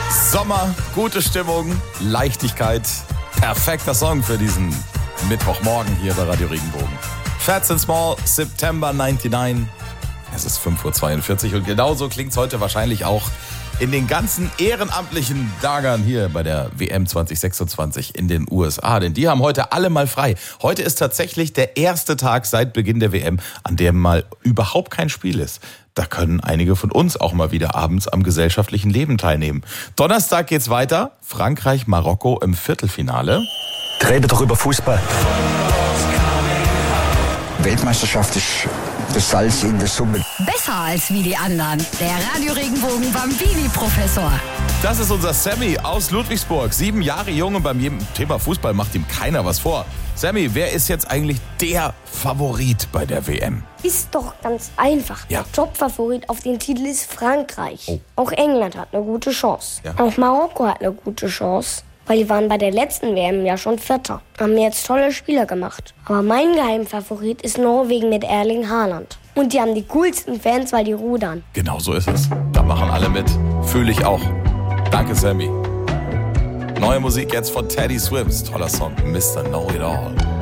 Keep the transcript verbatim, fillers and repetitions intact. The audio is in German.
Sommer, gute Stimmung, Leichtigkeit. Perfekter Song für diesen Mittwochmorgen hier bei Radio Regenbogen. Fats and Small, September neunundneunzig. Es ist fünf Uhr zweiundvierzig und genauso klingt es heute wahrscheinlich auch in den ganzen ehrenamtlichen Lagern hier bei der W M zwanzig sechsundzwanzig in den U S A. Denn die haben heute alle mal frei. Heute ist tatsächlich der erste Tag seit Beginn der W M, an dem mal überhaupt kein Spiel ist. Da können einige von uns auch mal wieder abends am gesellschaftlichen Leben teilnehmen. Donnerstag geht's weiter. Frankreich, Marokko im Viertelfinale. Rede doch über Fußball. Weltmeisterschaft ist das Salz in der Suppe. Besser als wie die anderen. Der Radio Regenbogen Bambini-Professor. Das ist unser Sammy aus Ludwigsburg. Sieben Jahre jung und beim Thema Fußball macht ihm keiner was vor. Sammy, wer ist jetzt eigentlich der Favorit bei der W M? Ist doch ganz einfach. Ja. Der Top-Favorit auf den Titel ist Frankreich. Oh. Auch England hat eine gute Chance. Ja. Auch Marokko hat eine gute Chance. Weil die waren bei der letzten W M ja schon Vierter. Haben jetzt tolle Spieler gemacht. Aber mein Geheimfavorit ist Norwegen mit Erling Haaland. Und die haben die coolsten Fans, weil die rudern. Genau so ist es. Da machen alle mit. Fühle ich auch. Danke, Sammy. Neue Musik jetzt von Teddy Swims. Toller Song. Mister Know It All.